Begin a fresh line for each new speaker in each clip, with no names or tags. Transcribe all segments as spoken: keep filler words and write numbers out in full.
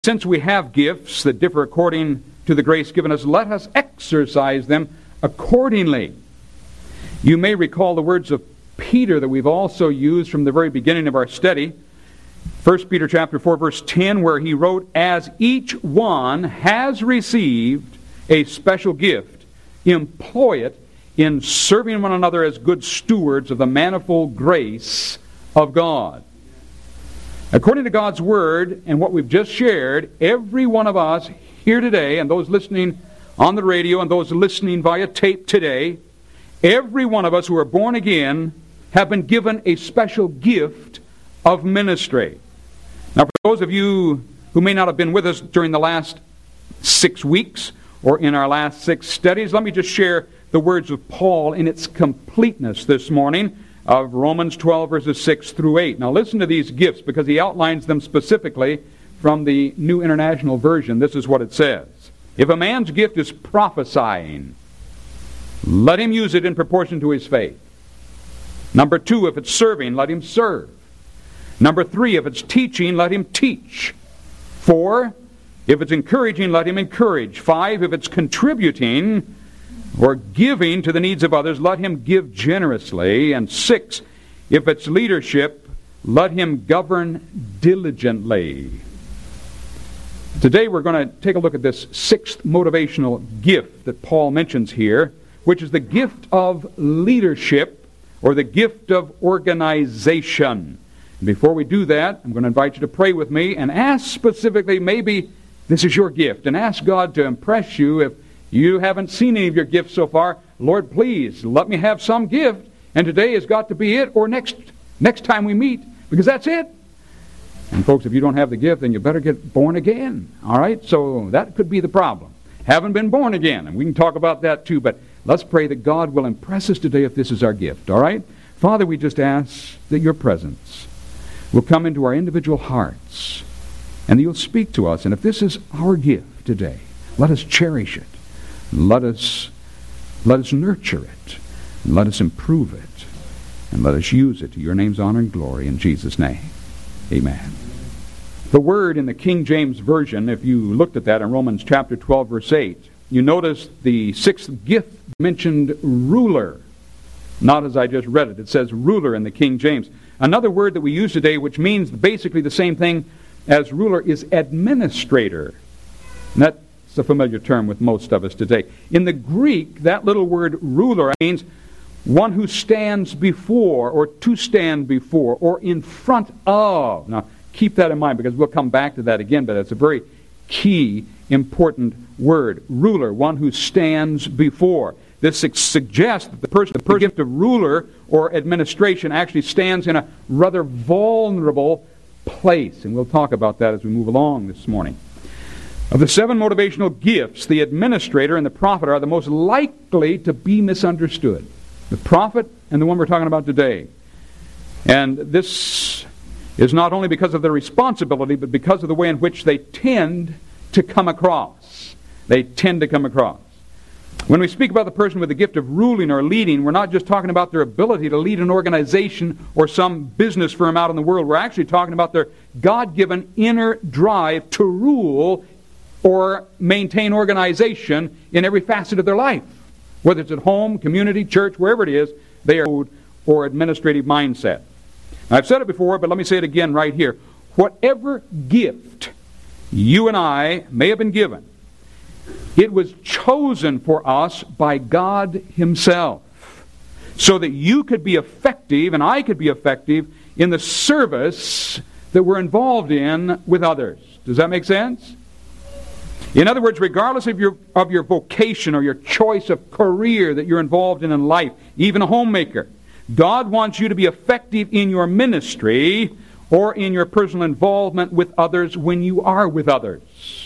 since we have gifts that differ according to the grace given us, let us exercise them accordingly. You may recall the words of Peter that we've also used from the very beginning of our study. First Peter chapter four, verse ten, where he wrote, "As each one has received a special gift, employ it in serving one another as good stewards of the manifold grace of God." According to God's Word and what we've just shared, every one of us here today, and those listening on the radio and those listening via tape today, every one of us who are born again have been given a special gift of ministry. Now, for those of you who may not have been with us during the last six weeks or in our last six studies, let me just share the words of Paul in its completeness this morning of Romans twelve, verses six through eight. Now listen to these gifts because he outlines them specifically from the New International Version. This is what it says. If a man's gift is prophesying, let him use it in proportion to his faith. Number two, if it's serving, let him serve. Number three, if it's teaching, let him teach. Four, if it's encouraging, let him encourage. Five, if it's contributing or giving to the needs of others, let him give generously. And six, if it's leadership, let him govern diligently. Today we're going to take a look at this sixth motivational gift that Paul mentions here, which is the gift of leadership or the gift of organization. And before we do that, I'm going to invite you to pray with me and ask specifically, maybe this is your gift, and ask God to impress you. If you haven't seen any of your gifts so far, Lord, please let me have some gift, and today has got to be it, or next next time we meet, because that's it. And folks, if you don't have the gift, then you better get born again. All right? So that could be the problem. Haven't been born again, and we can talk about that too, but let's pray that God will impress us today if this is our gift. All right? Father, we just ask that your presence will come into our individual hearts, and that you'll speak to us. And if this is our gift today, let us cherish it. Let us, let us nurture it. And let us improve it. And let us use it to your name's honor and glory in Jesus' name. Amen. The word in the King James Version, if you looked at that in Romans chapter twelve, verse eight, you notice the sixth gift mentioned ruler. Not as I just read it. It says ruler in the King James. Another word that we use today, which means basically the same thing as ruler, is administrator. And that's a familiar term with most of us today. In the Greek, that little word ruler means one who stands before, or to stand before, or in front of. Now, keep that in mind because we'll come back to that again, but it's a very key, important word. Ruler, one who stands before. This suggests that the person, the person, the gift of ruler or administration actually stands in a rather vulnerable place. And we'll talk about that as we move along this morning. Of the seven motivational gifts, the administrator and the prophet are the most likely to be misunderstood. The prophet and the one we're talking about today. And this is not only because of their responsibility, but because of the way in which they tend to come across. They tend to come across. When we speak about the person with the gift of ruling or leading, we're not just talking about their ability to lead an organization or some business firm out in the world. We're actually talking about their God-given inner drive to rule or maintain organization in every facet of their life. Whether it's at home, community, church, wherever it is, they are or administrative mindset. Now, I've said it before, but let me say it again right here. Whatever gift you and I may have been given, it was chosen for us by God Himself so that you could be effective and I could be effective in the service that we're involved in with others. Does that make sense? In other words, regardless of your of your vocation or your choice of career that you're involved in in life, even a homemaker, God wants you to be effective in your ministry or in your personal involvement with others when you are with others.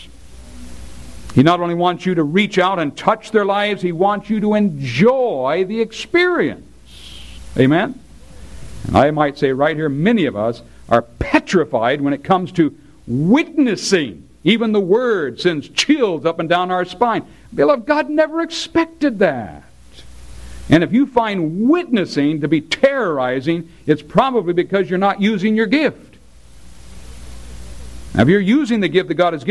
He not only wants you to reach out and touch their lives, He wants you to enjoy the experience. Amen? And I might say right here, many of us are petrified when it comes to witnessing. Even the word sends chills up and down our spine. Beloved, God never expected that. And if you find witnessing to be terrorizing, it's probably because you're not using your gift. Now, if you're using the gift that God has given